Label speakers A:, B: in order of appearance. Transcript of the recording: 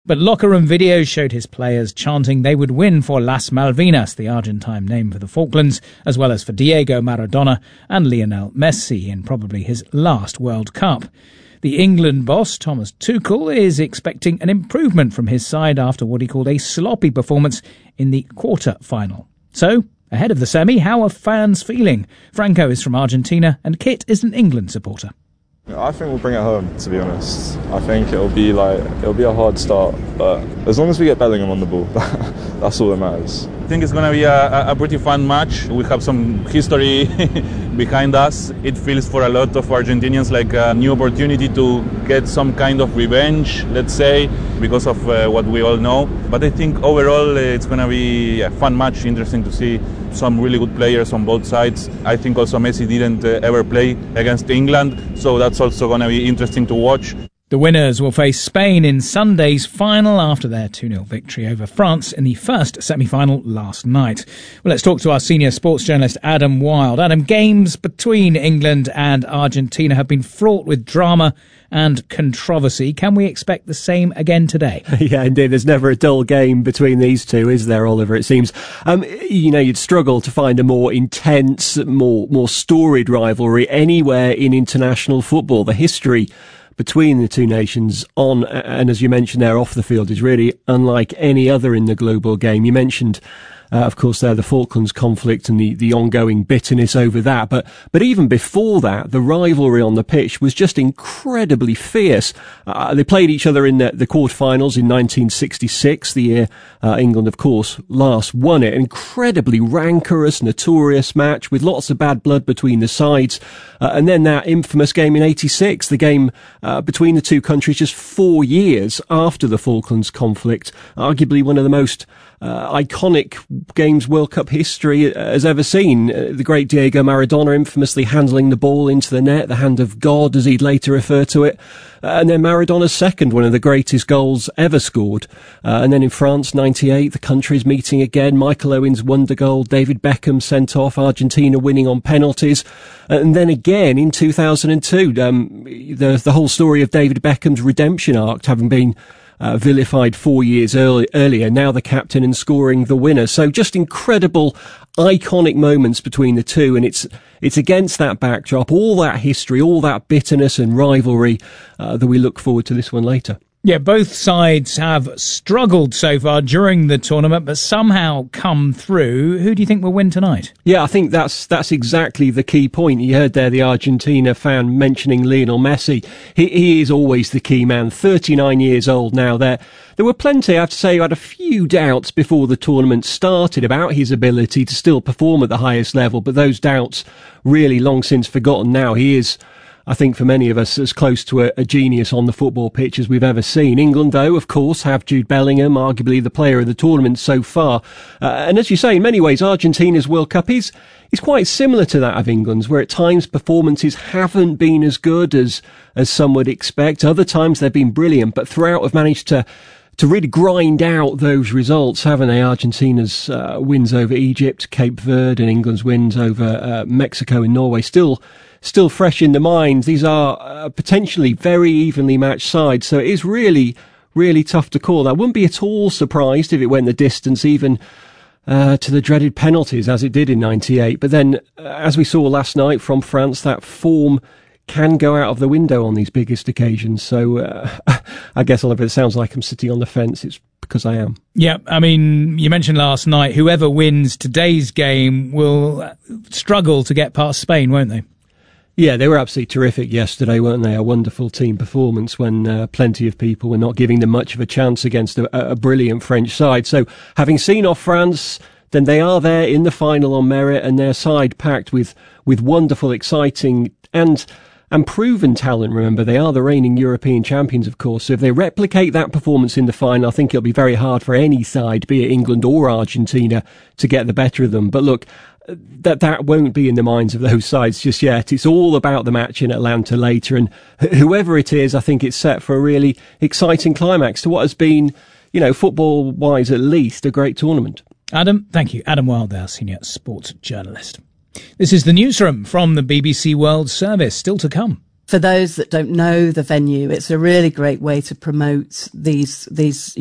A: But locker room videos showed his players chanting they would win for Las Malvinas, the Argentine name for the Falklands, as well as for Diego Maradona and Lionel Messi in probably his last World Cup. The England boss, Thomas Tuchel, is expecting an improvement from his side after what he called a sloppy performance in the quarter-final. So, ahead of the semi, how are fans feeling? Franco is from Argentina and Kit is an England supporter.
B: I think we'll bring it home, to be honest. I think it'll be a hard start, but as long as we get Bellingham on the ball, that's all that matters.
C: I think it's going to be a pretty fun match. We have some history behind us. It feels for a lot of Argentinians like a new opportunity to get some kind of revenge, let's say, because of what we all know. But I think overall it's going to be a fun match, interesting to see some really good players on both sides. I think also Messi didn't ever play against England, so that's also going to be interesting to watch.
A: The winners will face Spain in Sunday's final after their 2-0 victory over France in the first semi-final last night. Well, let's talk to our senior sports journalist Adam Wilde. Adam, games between England and Argentina have been fraught with drama and controversy. Can we expect the same again today?
D: Yeah, indeed. There's never a dull game between these two, is there, Oliver? It seems. You'd struggle to find a more intense, more storied rivalry anywhere in international football. The history between the two nations on, and as you mentioned there, off the field is really unlike any other in the global game. You mentioned, of course, there the Falklands conflict and the ongoing bitterness over that. But even before that, the rivalry on the pitch was just incredibly fierce. They played each other in the quarterfinals in 1966, the year England, of course, last won it. An incredibly rancorous, notorious match with lots of bad blood between the sides. And then that infamous game in 86, the game between the two countries just 4 years after the Falklands conflict, arguably one of the most iconic games World Cup history has ever seen. The great Diego Maradona infamously handling the ball into the net, the hand of God, as he'd later refer to it. And then Maradona's second, one of the greatest goals ever scored. And then in France, 98, the countries meeting again. Michael Owen's wonder goal, David Beckham sent off, Argentina winning on penalties. And then again in 2002, the whole story of David Beckham's redemption arc having been vilified 4 years earlier, now the captain and scoring the winner. So just incredible, iconic moments between the two, and it's against that backdrop, all that history, all that bitterness and rivalry that we look forward to this one later.
A: Yeah, both sides have struggled so far during the tournament, but somehow come through. Who do you think will win tonight? Yeah,
D: I think that's exactly the key point. You heard there the Argentina fan mentioning Lionel Messi. He is always the key man, 39 years old now. There were plenty, I have to say, who had a few doubts before the tournament started about his ability to still perform at the highest level, but those doubts really long since forgotten now. He is, I think, for many of us, as close to a genius on the football pitch as we've ever seen. England, though, of course, have Jude Bellingham, arguably the player of the tournament so far. And as you say, in many ways, Argentina's World Cup is quite similar to that of England's, where at times performances haven't been as good as some would expect. Other times they've been brilliant, but throughout have managed to really grind out those results, haven't they? Argentina's wins over Egypt, Cape Verde, and England's wins over Mexico and Norway still fresh in the minds. These are potentially very evenly matched sides, so it is really, really tough to call. I wouldn't be at all surprised if it went the distance, even to the dreaded penalties, as it did in 98. But then, as we saw last night from France, that form can go out of the window on these biggest occasions. So I guess, Oliver, it sounds like I'm sitting on the fence. It's because I am.
A: Yeah, I mean, you mentioned last night, whoever wins today's game will struggle to get past Spain, won't they?
D: Yeah, they were absolutely terrific yesterday, weren't they? A wonderful team performance when plenty of people were not giving them much of a chance against a brilliant French side. So having seen off France, then they are there in the final on merit, and their side packed with wonderful, exciting and proven talent. Remember, they are the reigning European champions, of course. So if they replicate that performance in the final, I think it'll be very hard for any side, be it England or Argentina, to get the better of them. But look, that won't be in the minds of those sides just yet. It's all about the match in Atlanta later, and whoever it is, I think it's set for a really exciting climax to what has been, football-wise at least, a great tournament.
A: Adam, thank you. Adam Wilde, our senior sports journalist. This is the newsroom from the BBC World Service. Still to come.
E: For those that don't know the venue, it's a really great way to promote these